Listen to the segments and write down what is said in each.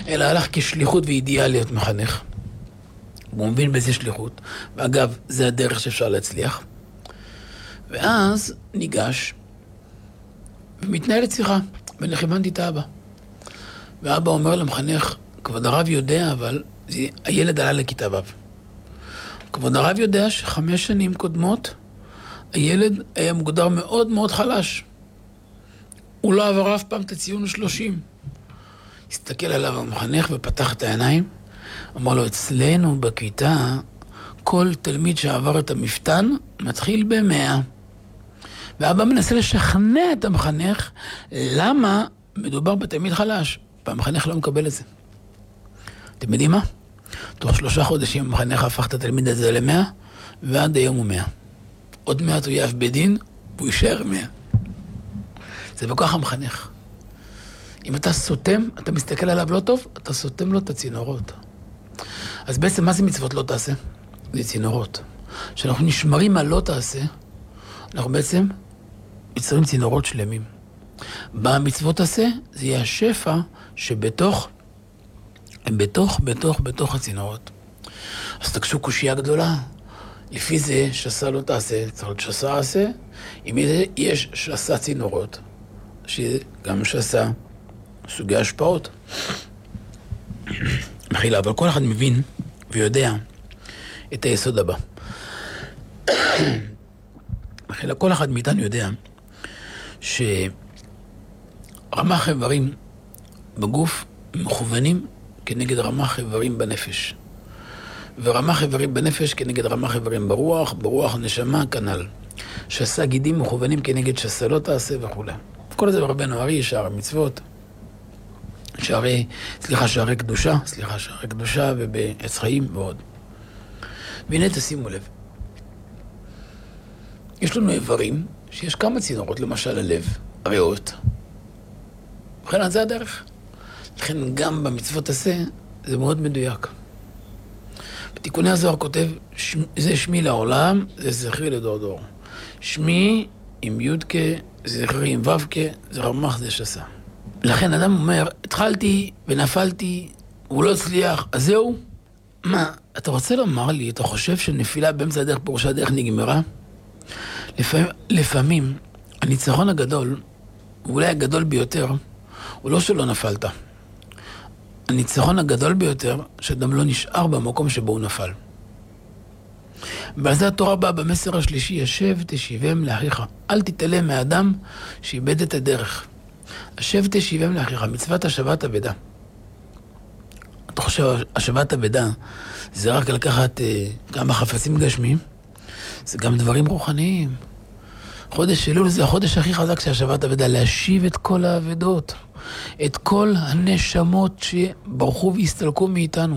אלא הלך כשליחות וידיעה להיות מחנך. הוא מבין באיזה שליחות, ואגב, זה הדרך שאפשר להצליח. ואז ניגש, ומתנהלת שיחה, ונחמנתי את האבא. ואבא אומר למחנך, כבוד הרב יודע, אבל הילד עלה לכיתה ו'. כבוד הרב יודע ש5 שנים קודמות, הילד היה מוגדר מאוד מאוד חלש. הוא לא עבר אף פעם את הציון 30. הסתכל עליו המחנך ופתח את העיניים, אמר לו, אצלנו בכיתה, כל תלמיד שעבר את המפתן מתחיל ב100. ואבא מנסה לשכנע את המחנך, למה מדובר בתלמיד חלש, והמחנך לא מקבל את זה. אתם יודעים מה? תוך 3 חודשים המחנך הפך את התלמיד הזה ל100, ועד היום הוא 100. עוד מעט הוא יעף בדין, והוא יישאר 100. זה בכוח המחנך. אם אתה סותם, אתה מסתכל עליו לא טוב, אתה סותם לו את הצינורות. אז בעצם מה זה מצוות לא תעשה? זה צינורות. כשאנחנו נשמרים על לא תעשה, אנחנו בעצם יצרים צינורות שלמים. במצוות תעשה, זה יהיה השפע שבתוך הצינורות. אז תקשו קושייה גדולה. לפי זה שעשה לא תעשה, צריך להיות שעשה עשה. אם יש שעשה צינורות, שגם שעשה סוגי השפעות. מחילה, אבל כל אחד מבין ויודע את היסוד הבא. מחילה, כל אחד מאיתנו יודע שרמ"ח איברים בגוף מכוונים כנגד רמ"ח איברים בנפש. ורמ"ח איברים בנפש כנגד רמ"ח איברים ברוח נשמה כנ"ל. שעשה גידים מכוונים כנגד שעשה לא תעשה וכו'. כל זה ברבנו ארי, שער המצוות, שערי קדושה ובעץ חיים ועוד. והנה תשימו לב. יש לנו איברים שיש כמה צינורות, למשל הלב, הריאות. ובכן, זה הדרך. לכן גם במצוות עשה זה מאוד מדויק. בתיקוני הזוהר כותב, זה שמי לעולם, זה זכרי לדור דור. שמי עם יודקה, זכרי עם ו"קה, זה רמ"ח, זה שסה. לכן אדם אומר, התחלתי ונפלתי, הוא לא הצליח, אז זהו. מה, אתה רוצה לומר לי, אתה חושב שנפילה באמצע הדרך פירושה הדרך נגמרה? לפעמים הניצחון הגדול, ואולי הגדול ביותר, הוא לא שלא נפלת. הניצחון הגדול ביותר, שאדם לא נשאר במקום שבו הוא נפל. ועל זה התורה באה במסר השלישי, ישב תשיבם לאחיך. אל תתעלם מהאדם שאיבד את הדרך. ישב תשיבם לאחיך, מצוות השבת אבדה. אתה חושב, השבת אבדה זה רק לקחת כמה חפצים גשמיים? זה גם דברים רוחניים. חודש אלול זה החודש הכי חזק של השבת אבדה, להשיב את כל האבדות, את כל הנשמות שברחו והסתלקו מאיתנו.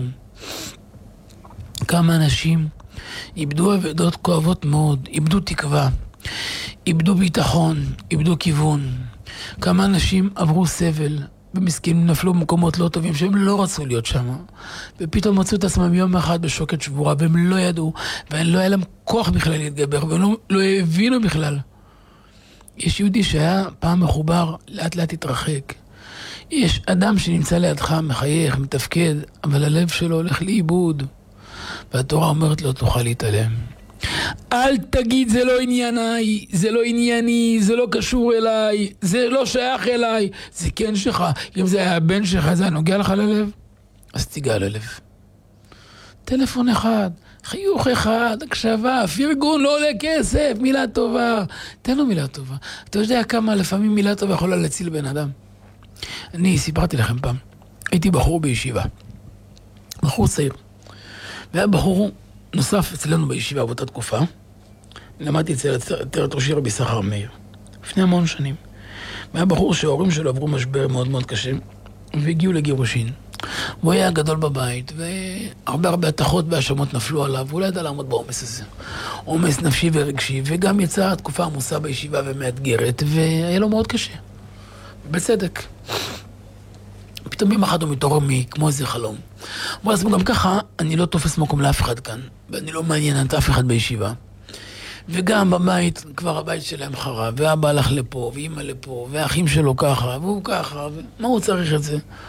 כמה אנשים איבדו אבדות כואבות מאוד, איבדו תקווה, איבדו ביטחון, איבדו כיוון. כמה אנשים עברו סבל ומסכנים, נפלו במקומות לא טובים שהם לא רצו להיות שם, ופתאום מצאו את עצמם יום אחד בשוקת שבורה, והם לא ידעו, ולא היה להם כוח בכלל להתגבר, והם לא הבינו בכלל. יש יהודי שהיה פעם מחובר, לאט לאט התרחק. יש אדם שנמצא לידך, מחייך, מתפקד, אבל הלב שלו הולך לאיבוד. והתורה אומרת לו, תוכל להתעלם. אל תגיד, זה לא ענייני, זה לא ענייני, זה לא קשור אליי, זה לא שייך אליי, זה כן שלך. אם זה היה הבן שלך, זה נוגע לך ללב, אז תיגע ללב. טלפון אחד, חיוך אחד, הקשבה, פרגון, לא עולה כסף, מילה טובה. תן לו מילה טובה. אתה יודע כמה לפעמים מילה טובה יכולה להציל בן אדם? אני סיפרתי לכם פעם, הייתי בחור בישיבה, בחור צעיר, והיה בחור נוסף אצלנו בישיבה באותה תקופה. למדתי אצל ראשי רבי סחר מאיר לפני המון שנים. והיה בחור שההורים שלו עברו משבר מאוד מאוד קשה והגיעו לגירושין, והוא היה גדול בבית, והרבה התחות והאשמות נפלו עליו, והוא לא ידע לעמוד בעומס הזה, עומס נפשי ורגשי, וגם יצאה תקופה עמוסה בישיבה ומאתגרת, והיה לו מאוד קשה, בצדק. פתאום יום אחד הוא מתעורר כמו איזה חלום. הוא אומר, גם ככה אני לא תופס מקום לאף אחד כאן, ואני לא מעניין את אף אחד בישיבה. וגם בבית, כבר הבית שלהם חרב, ואבא הלך לפה, ואמא לפה, והאחים שלו ככה, והוא ככה, ומה הוא צריך את זה?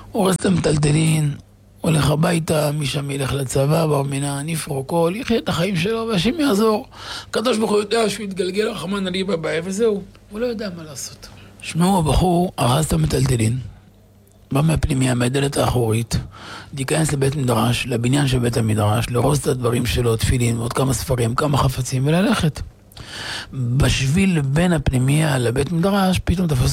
הורס את המטלטלין, הולך הביתה, משם ילך לצבא, בר מינן, יפרוקו, יחיה את החיים שלו, והשם יעזור. הקדוש ברוך הוא יודע שהוא יתגלגל רחמן עלי בבית, וזהו. הוא לא יודע מה לעשות. שמעו, הבחור הרס את המטלטלין, בא מהפנימיה, מהדלת האחורית, להיכנס לבית מדרש, לבניין של בית המדרש, לרוז את הדברים שלו, תפילין, עוד כמה ספרים, כמה חפצים, וללכת. בשביל בין הפנימיה לבית מדרש, פתאום תפס